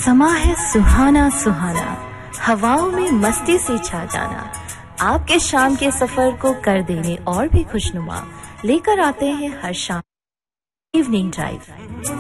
समा है सुहाना सुहाना, हवाओं में मस्ती से छा जाना। आपके शाम के सफर को कर देने और भी खुशनुमा, लेकर आते हैं हर शाम इवनिंग ड्राइव।